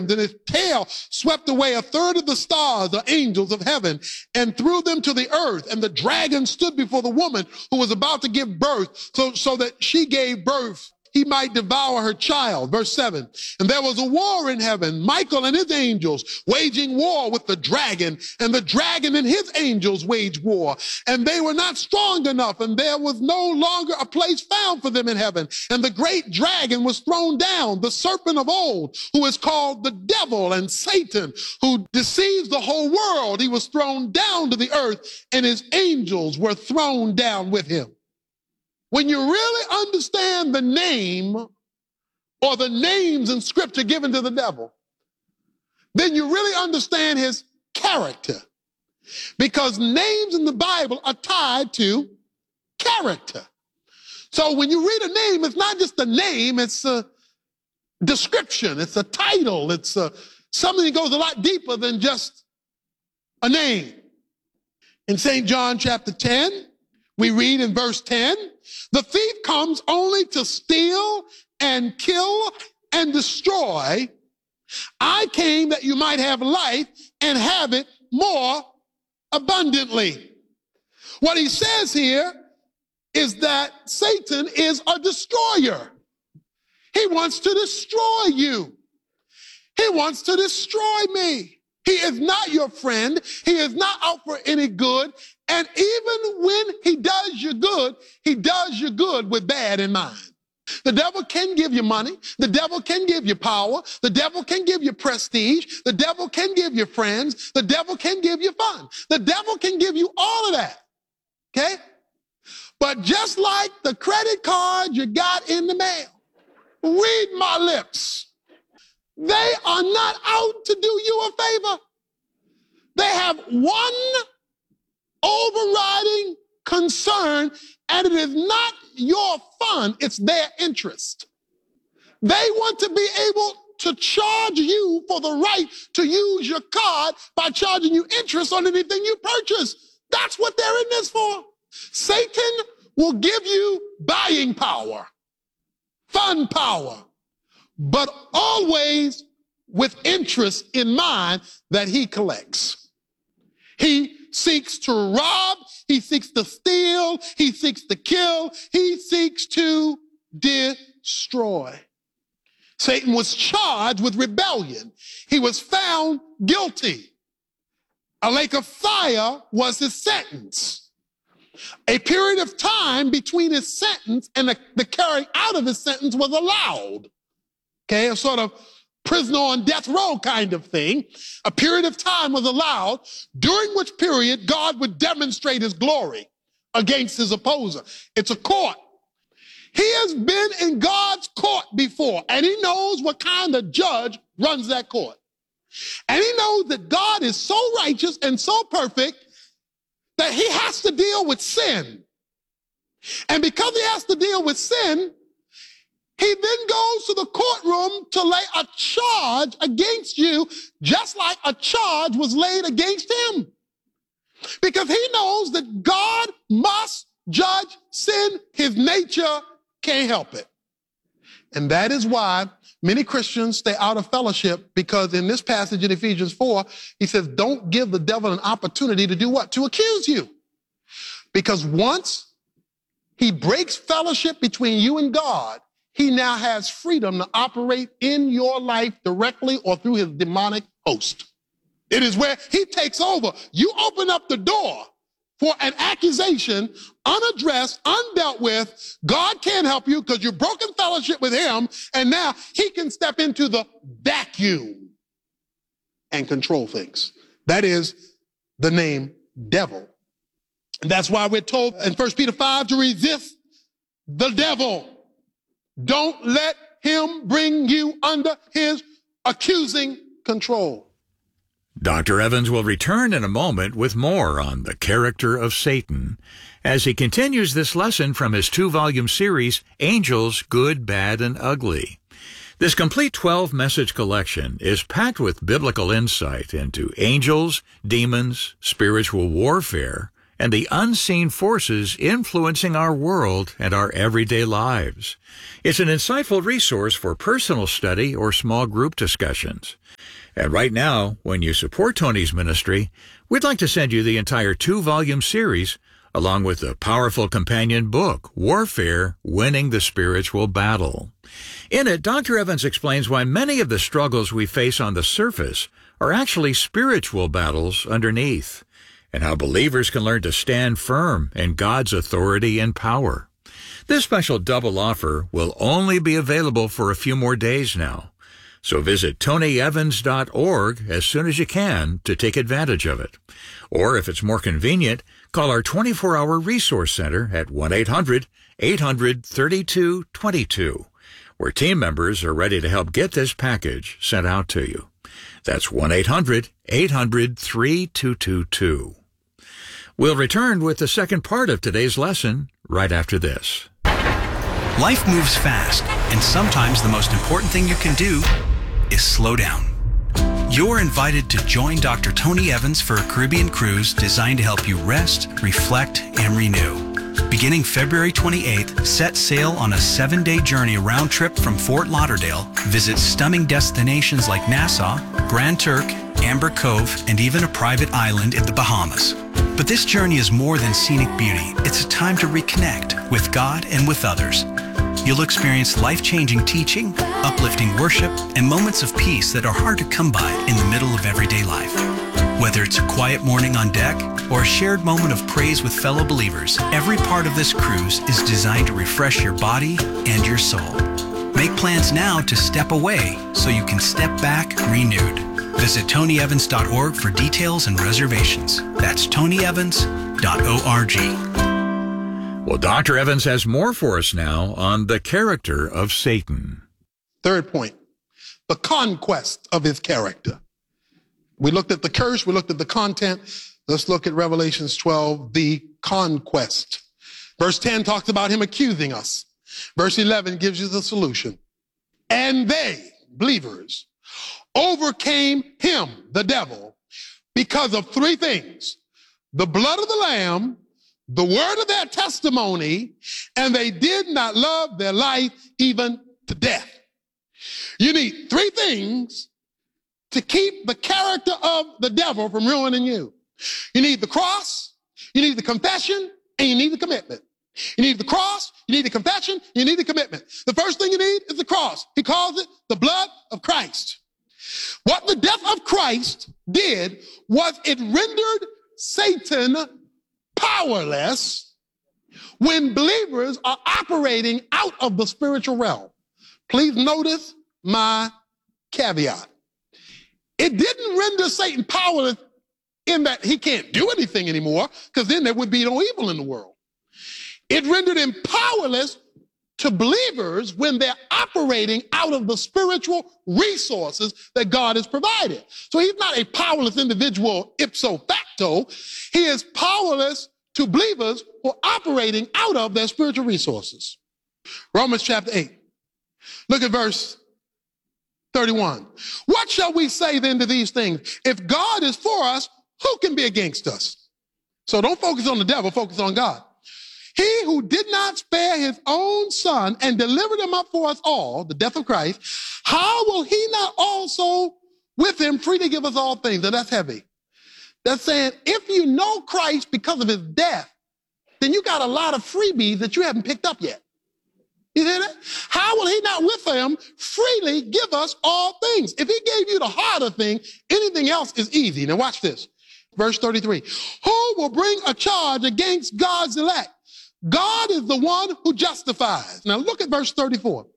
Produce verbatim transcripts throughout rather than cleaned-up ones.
winds, and his tail swept away a third of the stars, the angels of heaven, and threw them to the earth. And the dragon stood before the woman who was about to give birth, so, so that she gave birth, he might devour her child. Verse seven, and there was a war in heaven, Michael and his angels waging war with the dragon, and the dragon and his angels waged war, and they were not strong enough, and there was no longer a place found for them in heaven. And the great dragon was thrown down, the serpent of old, who is called the devil and Satan, who deceives the whole world. He was thrown down to the earth, and his angels were thrown down with him. When you really understand the name or the names in Scripture given to the devil, then you really understand his character. Because names in the Bible are tied to character. So when you read a name, it's not just a name, it's a description, it's a title, it's a, something that goes a lot deeper than just a name. In Saint John chapter ten, we read in verse ten, the thief comes only to steal and kill and destroy. I came that you might have life and have it more abundantly. What he says here is that Satan is a destroyer. He wants to destroy you. He wants to destroy me. He is not your friend. He is not out for any good. And even when he does you good, he does you good with bad in mind. The devil can give you money. The devil can give you power. The devil can give you prestige. The devil can give you friends. The devil can give you fun. The devil can give you all of that. Okay? But just like the credit card you got in the mail, read my lips. They are not out to do you a favor. They have one overriding concern, and it is not your fun, it's their interest. They want to be able to charge you for the right to use your card by charging you interest on anything you purchase. That's what they're in this for. Satan will give you buying power, fun power, but always with interest in mind that he collects. He seeks to rob, he seeks to steal, he seeks to kill, he seeks to destroy. Satan was charged with rebellion. He was found guilty. A lake of fire was his sentence. A period of time between his sentence and the, the carrying out of his sentence was allowed. Okay, a sort of prisoner on death row kind of thing. A period of time was allowed, during which period God would demonstrate his glory against his opposer. It's a court. He has been in God's court before, and he knows what kind of judge runs that court. And he knows that God is so righteous and so perfect that he has to deal with sin. And because he has to deal with sin, he then goes to the courtroom to lay a charge against you, just like a charge was laid against him. Because he knows that God must judge sin. His nature can't help it. And that is why many Christians stay out of fellowship, because in this passage in Ephesians four, he says, don't give the devil an opportunity to do what? To accuse you. Because once he breaks fellowship between you and God, he now has freedom to operate in your life directly or through his demonic host. It is where he takes over. You open up the door for an accusation, unaddressed, undealt with. God can't help you because you've broken fellowship with him, and now he can step into the vacuum and control things. That is the name devil. And that's why we're told in First Peter five to resist the devil. Don't let him bring you under his accusing control. Doctor Evans will return in a moment with more on the character of Satan as he continues this lesson from his two-volume series, Angels, Good, Bad, and Ugly. This complete twelve-message collection is packed with biblical insight into angels, demons, spiritual warfare, and the unseen forces influencing our world and our everyday lives. It's an insightful resource for personal study or small group discussions. And right now, when you support Tony's ministry, we'd like to send you the entire two-volume series, along with the powerful companion book, Warfare, Winning the Spiritual Battle. In it, Doctor Evans explains why many of the struggles we face on the surface are actually spiritual battles underneath, and how believers can learn to stand firm in God's authority and power. This special double offer will only be available for a few more days now. So visit tony evans dot org as soon as you can to take advantage of it. Or if it's more convenient, call our twenty-four hour resource center at one eight hundred eight hundred thirty-two twenty-two, where team members are ready to help get this package sent out to you. That's one eight hundred eight hundred thirty-two twenty-two. We'll return with the second part of today's lesson right after this. Life moves fast, and sometimes the most important thing you can do is slow down. You're invited to join Doctor Tony Evans for a Caribbean cruise designed to help you rest, reflect, and renew. Beginning February twenty-eighth, set sail on a seven-day journey round trip from Fort Lauderdale. Visit stunning destinations like Nassau, Grand Turk, Amber Cove, and even a private island in the Bahamas. But this journey is more than scenic beauty. It's a time to reconnect with God and with others. You'll experience life-changing teaching, uplifting worship, and moments of peace that are hard to come by in the middle of everyday life. Whether it's a quiet morning on deck or a shared moment of praise with fellow believers, every part of this cruise is designed to refresh your body and your soul. Make plans now to step away so you can step back renewed. Visit tony evans dot org for details and reservations. That's tony evans dot org. Well, Doctor Evans has more for us now on the character of Satan. Third point, the conquest of his character. We looked at the curse, we looked at the content. Let's look at Revelations twelve, the conquest. Verse ten talks about him accusing us. Verse eleven gives you the solution. And they, believers, overcame him, the devil, because of three things: the blood of the Lamb, the word of their testimony, and they did not love their life even to death. You need three things to keep the character of the devil from ruining you. You need the cross, you need the confession, and you need the commitment. You need the cross, you need the confession, you need the commitment. The first thing you need is the cross. He calls it the blood of Christ. What the death of Christ did was it rendered Satan powerless when believers are operating out of the spiritual realm. Please notice my caveat. It didn't render Satan powerless in that he can't do anything anymore, because then there would be no evil in the world. It rendered him powerless to believers when they're operating out of the spiritual resources that God has provided. So he's not a powerless individual ipso facto. He is powerless to believers who are operating out of their spiritual resources. Romans chapter eight. Look at verse thirty-one. What shall we say then to these things? If God is for us, who can be against us? So don't focus on the devil, focus on God. He who did not spare his own son and delivered him up for us all, the death of Christ, how will he not also with him freely give us all things? Now that's heavy. That's saying if you know Christ because of his death, then you got a lot of freebies that you haven't picked up yet. You hear that? How will he not with him freely give us all things? If he gave you the harder thing, anything else is easy. Now watch this. Verse thirty-three. Who will bring a charge against God's elect? God is the one who justifies. Now look at verse thirty-four.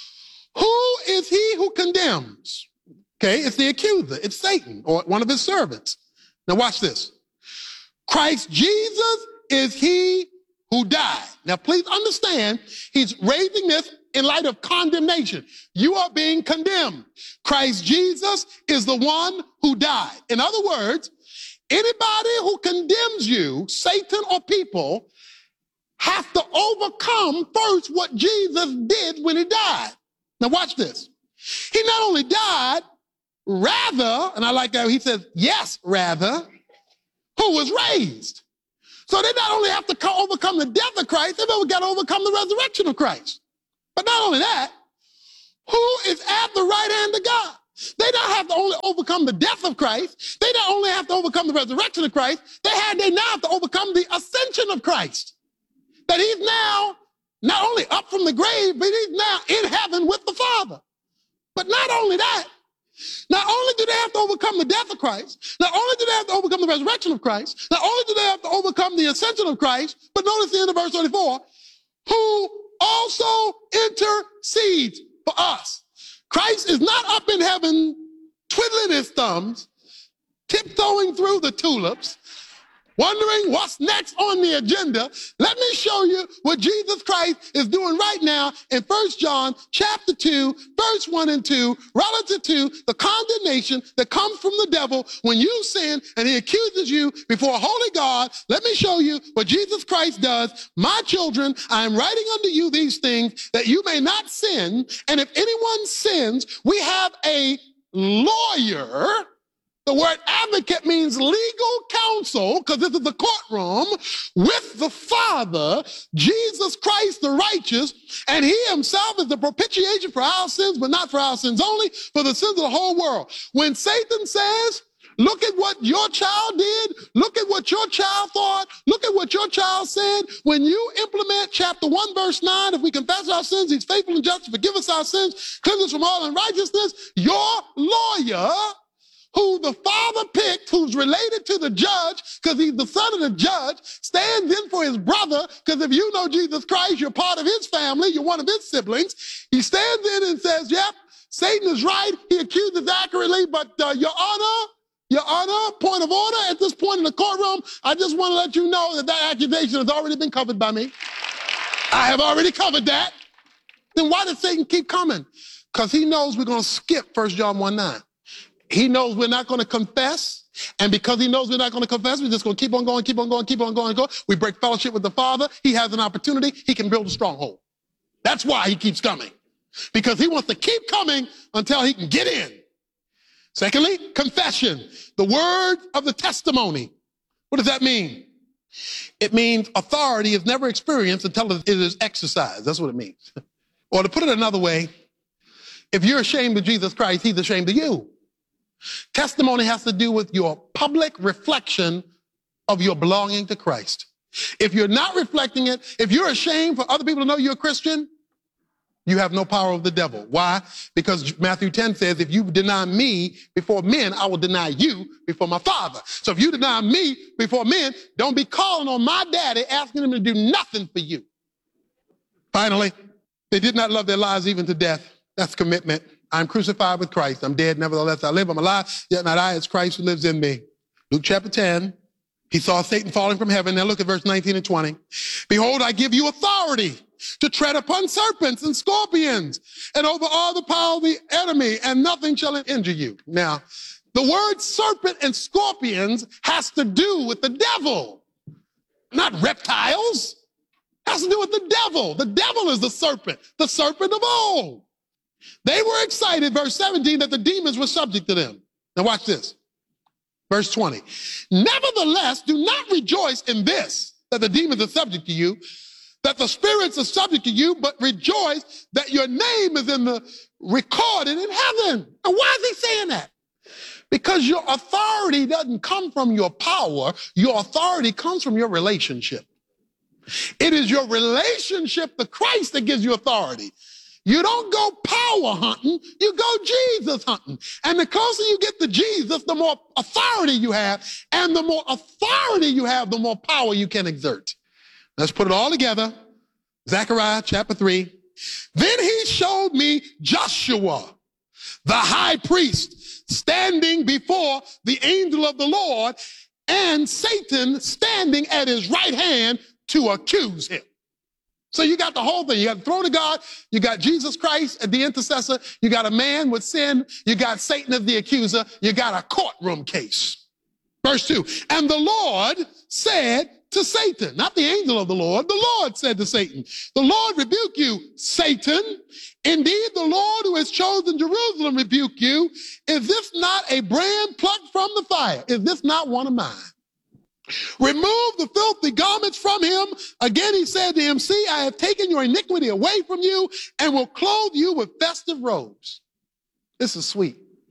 Who is he who condemns? Okay, it's the accuser. It's Satan or one of his servants. Now watch this. Christ Jesus is he who died. Now please understand, he's raising this in light of condemnation. You are being condemned. Christ Jesus is the one who died. In other words, anybody who condemns you, Satan or people, have to overcome first what Jesus did when he died. Now watch this. He not only died, rather, and I like that he says, yes, rather, who was raised. So they not only have to co- overcome the death of Christ, they've got to overcome the resurrection of Christ. But not only that, who is at the right hand of God? They don't have to only overcome the death of Christ. They don't only have to overcome the resurrection of Christ. They had, they now have to overcome the ascension of Christ. That he's now not only up from the grave, but he's now in heaven with the Father. But not only that, not only do they have to overcome the death of Christ, not only do they have to overcome the resurrection of Christ, not only do they have to overcome the ascension of Christ, but notice the end of verse thirty-four, who also intercedes for us. Christ is not up in heaven twiddling his thumbs, tiptoeing through the tulips, wondering what's next on the agenda. Let me show you what Jesus Christ is doing right now in First John chapter two, verse one and two, relative to the condemnation that comes from the devil when you sin and he accuses you before a holy God. Let me show you what Jesus Christ does. My children, I am writing unto you these things that you may not sin. And if anyone sins, we have a lawyer. The word advocate means legal counsel, because this is the courtroom, with the Father, Jesus Christ the righteous, and he himself is the propitiation for our sins, but not for our sins only, for the sins of the whole world. When Satan says, look at what your child did, look at what your child thought, look at what your child said, when you implement chapter one, verse nine, if we confess our sins, he's faithful and just to forgive us our sins, cleanse us from all unrighteousness, your lawyer, who the Father picked, who's related to the judge, because he's the son of the judge, stands in for his brother, because if you know Jesus Christ, you're part of his family, you're one of his siblings. He stands in and says, yep, Satan is right, he accuses accurately, but uh, your honor, your honor, point of order, at this point in the courtroom, I just want to let you know that that accusation has already been covered by me. I have already covered that. Then why does Satan keep coming? Because he knows we're going to skip First John one nine. He knows we're not going to confess. And because he knows we're not going to confess, we're just going to keep on going, keep on going, keep on going, go. We break fellowship with the Father. He has an opportunity. He can build a stronghold. That's why he keeps coming. Because he wants to keep coming until he can get in. Secondly, confession. The word of the testimony. What does that mean? It means authority is never experienced until it is exercised. That's what it means. Or to put it another way, if you're ashamed of Jesus Christ, he's ashamed of you. Testimony has to do with your public reflection of your belonging to Christ. If you're not reflecting it, if you're ashamed for other people to know you're a Christian, you have no power of the devil. Why? Because Matthew ten says, if you deny me before men, I will deny you before my Father. So if you deny me before men, don't be calling on my daddy, asking him to do nothing for you. Finally, they did not love their lives even to death. That's commitment. I'm crucified with Christ. I'm dead. Nevertheless, I live. I'm alive. Yet not I, it's Christ who lives in me. Luke chapter ten. He saw Satan falling from heaven. Now look at verse nineteen and twenty. Behold, I give you authority to tread upon serpents and scorpions and over all the power of the enemy, and nothing shall injure you. Now, the word serpent and scorpions has to do with the devil, not reptiles. It has to do with the devil. The devil is the serpent, the serpent of old. They were excited, verse seventeen, that the demons were subject to them. Now watch this. Verse twenty. Nevertheless, do not rejoice in this, that the demons are subject to you, that the spirits are subject to you, but rejoice that your name is in the recorded in heaven. And why is he saying that? Because your authority doesn't come from your power. Your authority comes from your relationship. It is your relationship to Christ that gives you authority. You don't go power hunting, you go Jesus hunting. And the closer you get to Jesus, the more authority you have. And the more authority you have, the more power you can exert. Let's put it all together. Zechariah chapter three. Then he showed me Joshua, the high priest, standing before the angel of the Lord, and Satan standing at his right hand to accuse him. So you got the whole thing. You got the throne of God. You got Jesus Christ as the intercessor. You got a man with sin. You got Satan as the accuser. You got a courtroom case. Verse two. And the Lord said to Satan, not the angel of the Lord, the Lord said to Satan, the Lord rebuke you, Satan. Indeed, the Lord who has chosen Jerusalem rebuke you. Is this not a brand plucked from the fire? Is this not one of mine? Remove the filthy garments from him. Again, he said to him, see, I have taken your iniquity away from you and will clothe you with festive robes. This is sweet.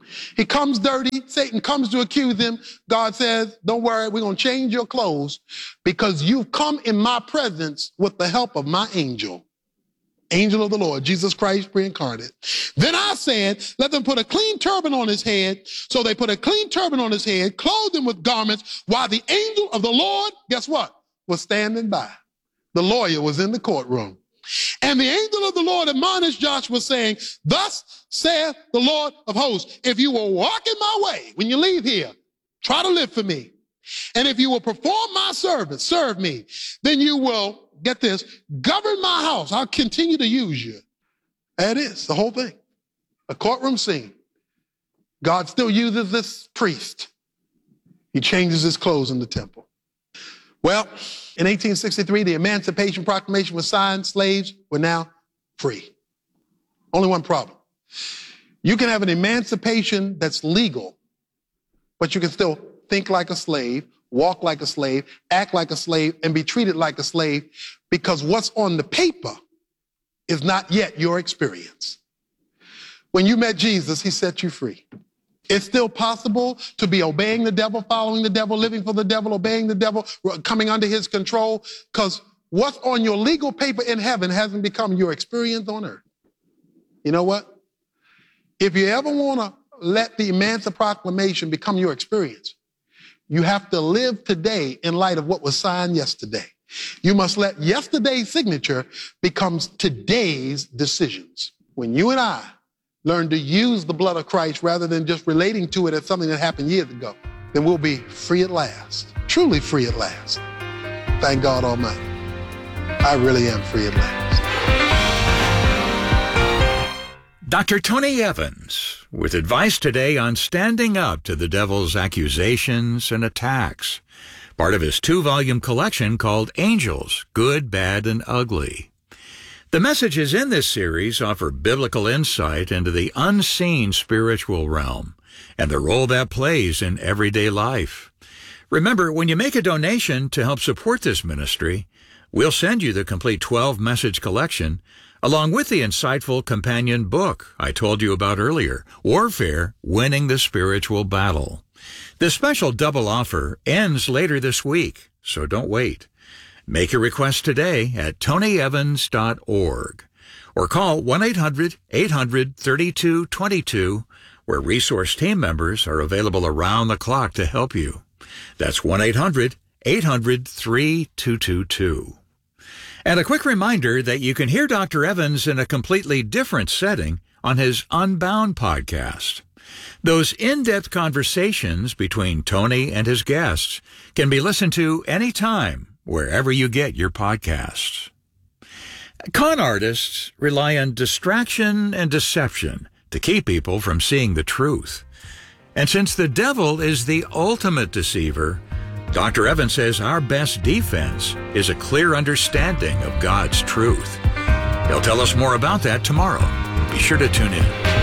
He comes dirty. Satan comes to accuse him. God says, don't worry, we're going to change your clothes because you've come in my presence with the help of my angel. Angel of the Lord, Jesus Christ pre-incarnate. Then I said, let them put a clean turban on his head. So they put a clean turban on his head, clothed him with garments, while the angel of the Lord, guess what, was standing by. The lawyer was in the courtroom. And the angel of the Lord admonished Joshua, saying, thus saith the Lord of hosts, if you will walk in my way when you leave here, try to live for me. And if you will perform my service, serve me, then you will, get this, govern my house. I'll continue to use you. That is the whole thing. A courtroom scene. God still uses this priest. He changes his clothes in the temple. Well, in eighteen sixty-three, the Emancipation Proclamation was signed. Slaves were now free. Only one problem. You can have an emancipation that's legal, but you can still think like a slave, walk like a slave, act like a slave, and be treated like a slave because what's on the paper is not yet your experience. When you met Jesus, he set you free. It's still possible to be obeying the devil, following the devil, living for the devil, obeying the devil, coming under his control, because what's on your legal paper in heaven hasn't become your experience on earth. You know what? If you ever want to let the Emancipation Proclamation become your experience, you have to live today in light of what was signed yesterday. You must let yesterday's signature become today's decisions. When you and I learn to use the blood of Christ rather than just relating to it as something that happened years ago, then we'll be free at last, truly free at last. Thank God Almighty. I really am free at last. Doctor Tony Evans, with advice today on standing up to the devil's accusations and attacks, part of his two-volume collection called Angels, Good, Bad, and Ugly. The messages in this series offer biblical insight into the unseen spiritual realm and the role that plays in everyday life. Remember, when you make a donation to help support this ministry, we'll send you the complete twelve-message collection along with the insightful companion book I told you about earlier, Warfare, Winning the Spiritual Battle. The special double offer ends later this week, so don't wait. Make a request today at tony evans dot org or call one eight hundred eight hundred thirty-two twenty-two, where resource team members are available around the clock to help you. That's one eight hundred eight hundred three two two two. And a quick reminder that you can hear Doctor Evans in a completely different setting on his Unbound podcast. Those in-depth conversations between Tony and his guests can be listened to anytime, wherever you get your podcasts. Con artists rely on distraction and deception to keep people from seeing the truth. And since the devil is the ultimate deceiver, Doctor Evans says our best defense is a clear understanding of God's truth. He'll tell us more about that tomorrow. Be sure to tune in.